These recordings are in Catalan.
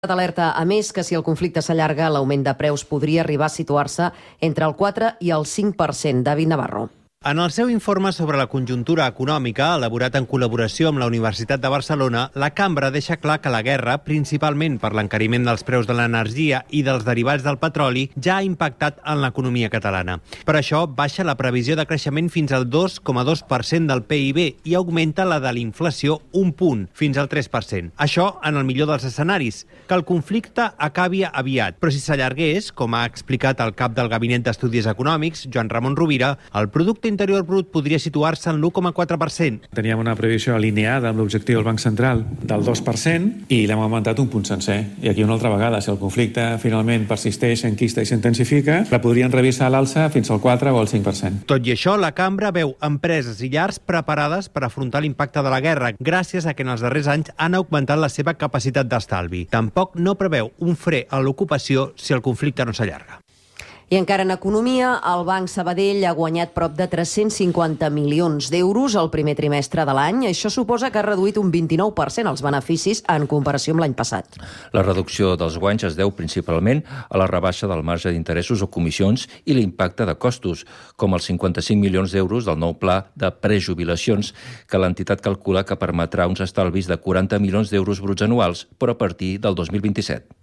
Alerta, a més, que si el conflicte s'allarga, l'augment de preus podria arribar a situar-se entre el 4 i el 5%. David Navarro. En el seu informe sobre la conjuntura econòmica, elaborat en col·laboració amb la Universitat de Barcelona, la cambra deixa clar que la guerra, principalment per l'encariment dels preus de l'energia i dels derivats del petroli, ja ha impactat en l'economia catalana. Per això, baixa la previsió de creixement fins al 2,2% del PIB i augmenta la de l'inflació un punt, fins al 3%. Això en el millor dels escenaris, que el conflicte acabi aviat. Però si s'allargués, com ha explicat el cap del Gabinet d'Estudis Econòmics, Joan Ramon Rovira, el producte interior brut podria situar-se en l'1,4%. Teníem una previsió alineada amb l'objectiu del Banc Central del 2% i l'hem augmentat un punt sencer. I aquí una altra vegada, si el conflicte finalment persisteix, s'enquista i s'intensifica, la podrien revisar a l'alça fins al 4 o al 5%. Tot i això, la cambra veu empreses i llars preparades per afrontar l'impacte de la guerra, gràcies a que en els darrers anys han augmentat la seva capacitat d'estalvi. Tampoc no preveu un fre a l'ocupació si el conflicte no s'allarga. I encara en economia, el Banc Sabadell ha guanyat prop de 350 milions d'euros el primer trimestre de l'any. Això suposa que ha reduït un 29% els beneficis en comparació amb l'any passat. La reducció dels guanys es deu principalment a la rebaixa del marge d'interessos o comissions i l'impacte de costos, com els 55 milions d'euros del nou pla de prejubilacions, que l'entitat calcula que permetrà uns estalvis de 40 milions d'euros bruts anuals, però a partir del 2027.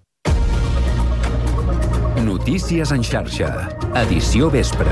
Notícies en xarxa. Edició vespre.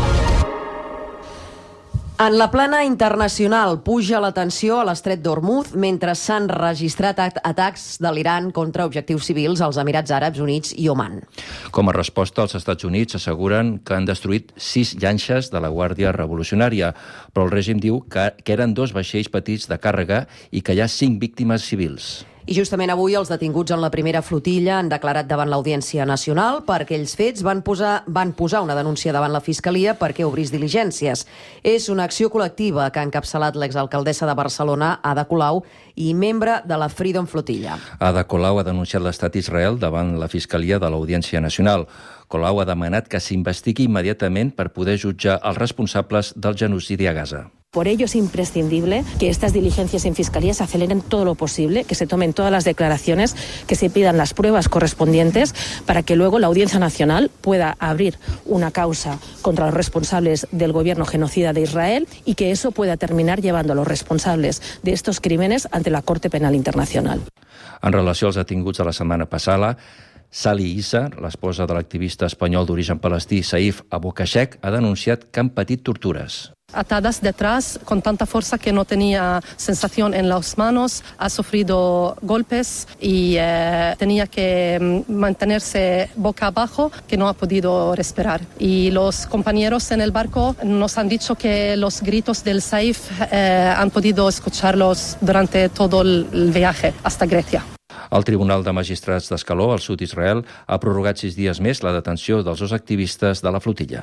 En la plana internacional puja la tensió a l'estret d'Hormuz mentre s'han registrat atacs de l'Iran contra objectius civils als Emirats Àrabs Units i Oman. Com a resposta, els Estats Units asseguren que han destruït 6 llanxes de la Guàrdia Revolucionària, però el règim diu que eren 2 vaixells petits de càrrega i que hi ha 5 víctimes civils. I justament avui els detinguts en la primera flotilla han declarat davant l'Audiència Nacional per aquells fets, van posar una denúncia davant la Fiscalia perquè obrís diligències. És una acció col·lectiva que ha encapçalat l'exalcaldessa de Barcelona, Ada Colau, i membre de la Freedom Flotilla. Ada Colau ha denunciat l'estat d'Israel davant la Fiscalia de l'Audiència Nacional. Colau ha demanat que s'investigui immediatament per poder jutjar els responsables del genocidi a Gaza. Por ello es imprescindible que estas diligencias en Fiscalía se aceleren todo lo posible, que se tomen todas las declaraciones, que se pidan las pruebas correspondientes para que luego la Audiencia Nacional pueda abrir una causa contra los responsables del gobierno genocida de Israel y que eso pueda terminar llevando a los responsables de estos crímenes ante la Corte Penal Internacional. En relació als detinguts de la setmana passada, Sali Issa, l'esposa de l'activista espanyol d'origen palestí Saif Abu Kashek, ha denunciat que han patit tortures. Atadas detrás con tanta fuerza que no tenía sensación en las manos, ha sufrido golpes y tenía que mantenerse boca abajo, que no ha podido respirar. Y los compañeros en el barco nos han dicho que los gritos del Saif han podido escucharlos durante todo el viaje hasta Grecia. El Tribunal de Magistrats d'Escaló, al sud d'Israel, ha prorrogat 6 dies més la detenció dels 2 activistes de la flotilla.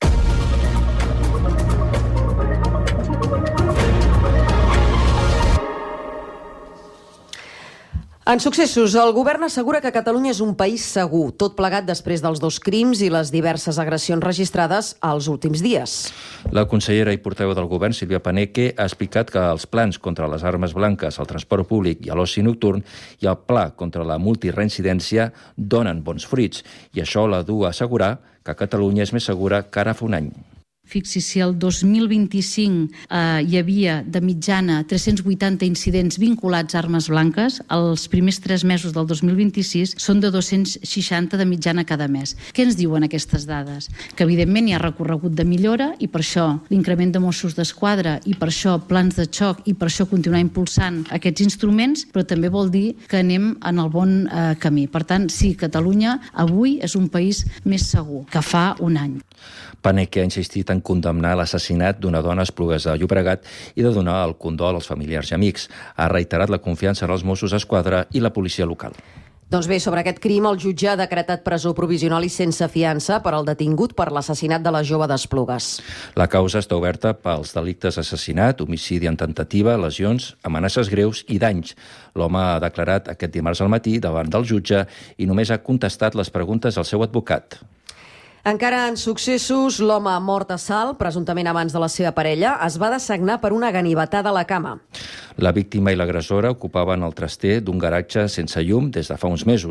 En successos, el govern assegura que Catalunya és un país segur, tot plegat després dels 2 crims i les diverses agressions registrades als últims dies. La consellera i portaveu del govern, Sílvia Paneque, ha explicat que els plans contra les armes blanques, el transport públic i l'oci nocturn i el pla contra la multireincidència donen bons fruits i això la du a assegurar que Catalunya és més segura que ara fa un any. Fixi, si el 2025 hi havia de mitjana 380 incidents vinculats a armes blanques, els primers 3 mesos del 2026 són de 260 de mitjana cada mes. Què ens diuen aquestes dades? Que evidentment hi ha recorregut de millora i per això l'increment de Mossos d'Esquadra i per això plans de xoc i per això continuar impulsant aquests instruments, però també vol dir que anem en el bon camí. Per tant, sí, Catalunya avui és un país més segur que fa un any. Paneque ha insistit en condemnar l'assassinat d'una dona a Esplugues de Llobregat i de donar el condol als familiars i amics. Ha reiterat la confiança en els Mossos d'Esquadra i la policia local. Doncs bé, sobre aquest crim, el jutge ha decretat presó provisional i sense fiança per al detingut per l'assassinat de la jove d'Esplugues. La causa està oberta pels delictes assassinat, homicidi en tentativa, lesions, amenaces greus i danys. L'home ha declarat aquest dimarts al matí davant del jutge i només ha contestat les preguntes al seu advocat. Encara en successos, l'home mort a Salt, presumptament abans de la seva parella, es va dessagnar per una ganivetada a la cama. La víctima i l'agressora ocupaven el traster d'un garatge sense llum des de fa uns mesos.